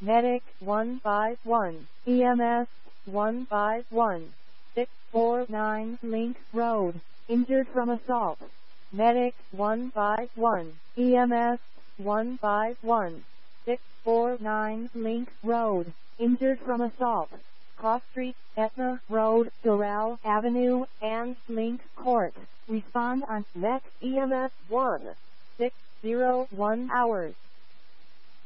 Medic 151, EMS 151, 649 Link Road, injured from assault. Medic 151, EMS 151, 649 Link Road, injured from assault. Cross Street, Etna Road, Doral Avenue, and Link Court. Respond on next EMS 1, 601 hours.